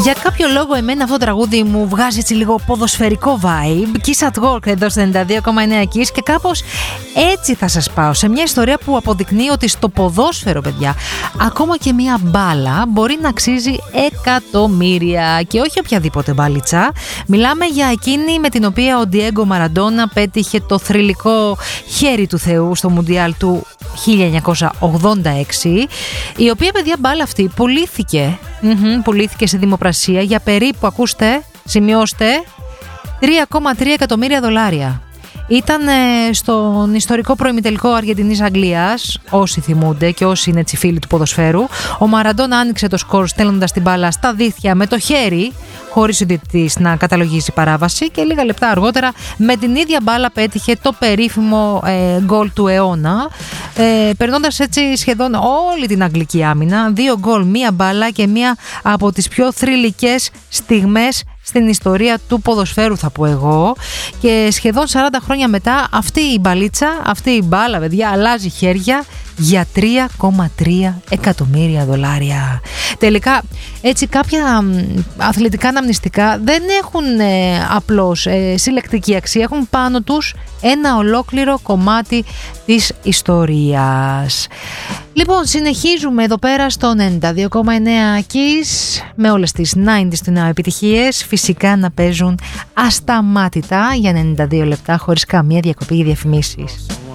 Για κάποιο λόγο εμένα αυτό το τραγούδι μου βγάζει έτσι λίγο ποδοσφαιρικό vibe. Kiss at Work εδώ στο 92,9 Kiss, και κάπως έτσι θα σας πάω σε μια ιστορία που αποδεικνύει ότι στο ποδόσφαιρο, παιδιά, ακόμα και μια μπάλα μπορεί να αξίζει εκατομμύρια, και όχι οποιαδήποτε μπάλιτσα. Μιλάμε για εκείνη με την οποία ο Ντιέγκο Μαραντόνα πέτυχε το θρυλικό χέρι του Θεού στο Μουντιάλ του 1986, η οποία, παιδιά, μπάλα αυτή πουλήθηκε σε δημοπρασία για περίπου, ακούστε, σημειώστε, $3,3 εκατομμύρια. Ήταν στον ιστορικό προημιτελικό Αργεντινής-Αγγλίας, όσοι θυμούνται και όσοι είναι έτσι φίλοι του ποδοσφαίρου. Ο Μαραντόνα άνοιξε το σκορ στέλνοντας την μπάλα στα δίχτυα με το χέρι, χωρίς ο διαιτητής να καταλογίσει παράβαση, και λίγα λεπτά αργότερα με την ίδια μπάλα πέτυχε το περίφημο γκολ του αιώνα, περνώντας έτσι σχεδόν όλη την αγγλική άμυνα. 2 γκολ, 1 μπάλα και μία από τις πιο θρυλικές στιγμές στην ιστορία του ποδοσφαίρου, θα πω εγώ. Και σχεδόν 40 χρόνια μετά αυτή η μπαλίτσα, αυτή η μπάλα, παιδιά, αλλάζει χέρια για $3,3 εκατομμύρια. Τελικά, έτσι, κάποια αθλητικά αναμνηστικά δεν έχουν απλώς συλλεκτική αξία, έχουν πάνω τους ένα ολόκληρο κομμάτι της ιστορίας. Λοιπόν, συνεχίζουμε εδώ πέρα στο 92,9 Kiss με όλες τις 90's του νέου επιτυχίες, φυσικά να παίζουν ασταμάτητα για 92 λεπτά χωρίς καμία διακοπή ή διαφημίσεις.